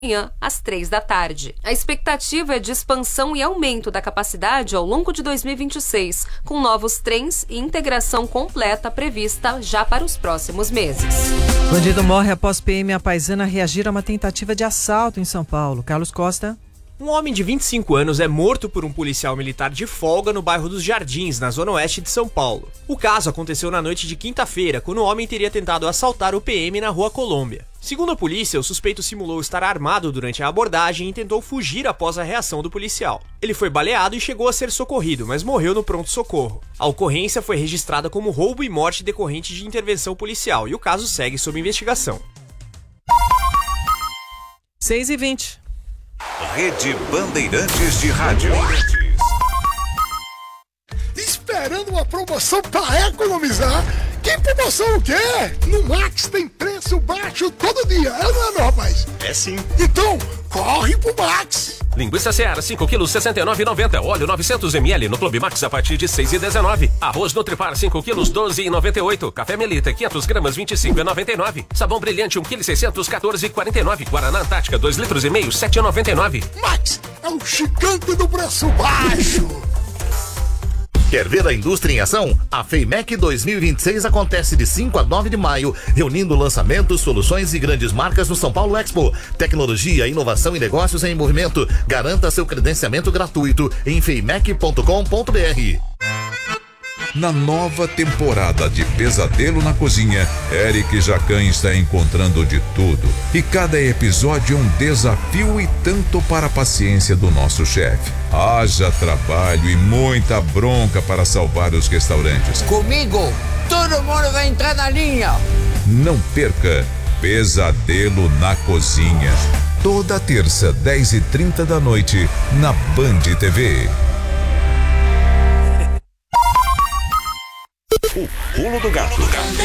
manhã às 3h. A expectativa é de expansão e aumento da capacidade ao longo de 2026, com novos trens e integração completa prevista já para os próximos meses. Bandido morre após PM apaisana reagir a uma tentativa de assalto em São Paulo. Carlos Costa. Um homem de 25 anos é morto por um policial militar de folga no bairro dos Jardins, na zona oeste de São Paulo. O caso aconteceu na noite de quinta-feira, quando o homem teria tentado assaltar o PM na Rua Colômbia. Segundo a polícia, o suspeito simulou estar armado durante a abordagem e tentou fugir após a reação do policial. Ele foi baleado e chegou a ser socorrido, mas morreu no pronto-socorro. A ocorrência foi registrada como roubo e morte decorrente de intervenção policial e o caso segue sob investigação. 6h20. Rede Bandeirantes de Rádio. Esperando uma promoção para economizar? Que promoção o quê? No Max tem preço baixo todo dia, é ou não é, meu rapaz? É sim. Então, corre pro Max. Linguiça Seara, 5 kg, R$ 69,90. Óleo 900 ml no Clube Max a partir de R$ 6,19. Arroz Nutripar, 5 kg, R$ 12,98. Café Melita, 500 gramas, R$ 25,99. Sabão Brilhante, 1 kg, 600, R$ 14,49. Guaraná Antártica, 2,5 litros, R$ 7,99. Max é o gigante do preço baixo. Quer ver a indústria em ação? A FEIMEC 2026 acontece de 5 a 9 de maio, reunindo lançamentos, soluções e grandes marcas no São Paulo Expo. Tecnologia, inovação e negócios em movimento. Garanta seu credenciamento gratuito em feimec.com.br. Na nova temporada de Pesadelo na Cozinha, Eric Jacan está encontrando de tudo. E cada episódio é um desafio e tanto para a paciência do nosso chefe. Haja trabalho e muita bronca para salvar os restaurantes. Comigo, todo mundo vai entrar na linha. Não perca Pesadelo na Cozinha. Toda terça, 10h30 da noite, na Band TV. O Pulo do Gato.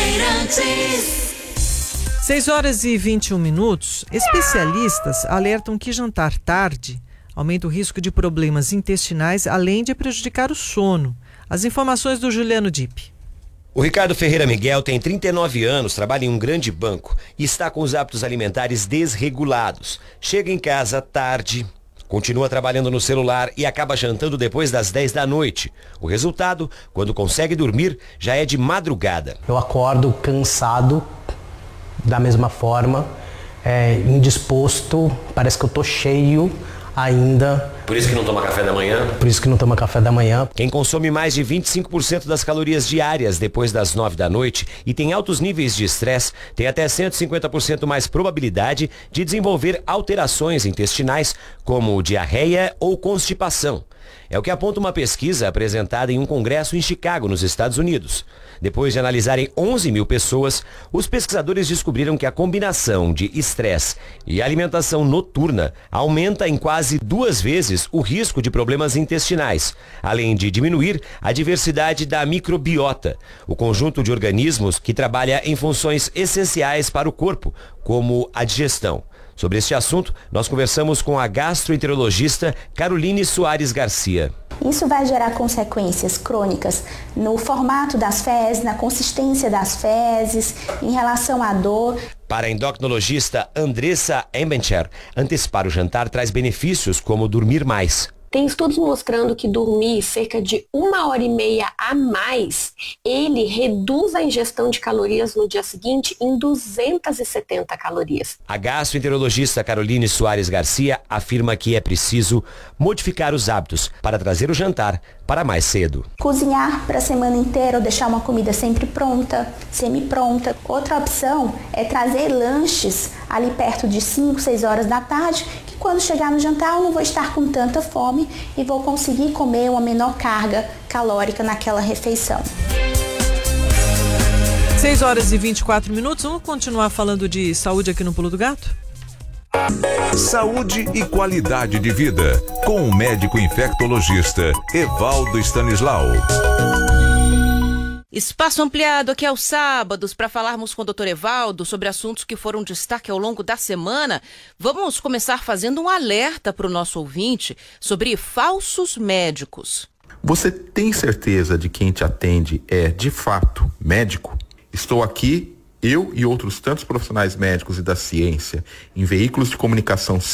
6h21. Especialistas alertam que jantar tarde aumenta o risco de problemas intestinais, além de prejudicar o sono. As informações do Juliano Dipp. O Ricardo Ferreira Miguel tem 39 anos, trabalha em um grande banco e está com os hábitos alimentares desregulados. Chega em casa tarde, continua trabalhando no celular e acaba jantando depois das 10 da noite. O resultado, quando consegue dormir, já é de madrugada. Eu acordo cansado, da mesma forma, indisposto, parece que eu tô cheio ainda. Por isso que não toma café da manhã? Por isso que não toma café da manhã. Quem consome mais de 25% das calorias diárias depois das 9 da noite e tem altos níveis de estresse, tem até 150% mais probabilidade de desenvolver alterações intestinais, como diarreia ou constipação. É o que aponta uma pesquisa apresentada em um congresso em Chicago, nos Estados Unidos. Depois de analisarem 11 mil pessoas, os pesquisadores descobriram que a combinação de estresse e alimentação noturna aumenta em quase 2 vezes o risco de problemas intestinais, além de diminuir a diversidade da microbiota, o conjunto de organismos que trabalha em funções essenciais para o corpo, como a digestão. Sobre este assunto, nós conversamos com a gastroenterologista Caroline Soares Garcia. Isso vai gerar consequências crônicas no formato das fezes, na consistência das fezes, em relação à dor. Para a endocrinologista Andressa Embencher, antecipar o jantar traz benefícios como dormir mais. Tem estudos mostrando que dormir cerca de 1h30 a mais, ele reduz a ingestão de calorias no dia seguinte em 270 calorias. A gastroenterologista Caroline Soares Garcia afirma que é preciso modificar os hábitos para trazer o jantar para mais cedo. Cozinhar para a semana inteira ou deixar uma comida sempre pronta, semi-pronta. Outra opção é trazer lanches ali perto de 5, 6 horas da tarde, que quando chegar no jantar eu não vou estar com tanta fome e vou conseguir comer uma menor carga calórica naquela refeição. 6h24. Vamos continuar falando de saúde aqui no Pulo do Gato? Saúde e qualidade de vida, com o médico infectologista Evaldo Stanislau. Espaço ampliado aqui aos sábados para falarmos com o Dr. Evaldo sobre assuntos que foram destaque ao longo da semana. Vamos começar fazendo um alerta para o nosso ouvinte sobre falsos médicos. Você tem certeza de quem te atende é, de fato, médico? Estou aqui Eu e outros tantos profissionais médicos e da ciência, em veículos de comunicação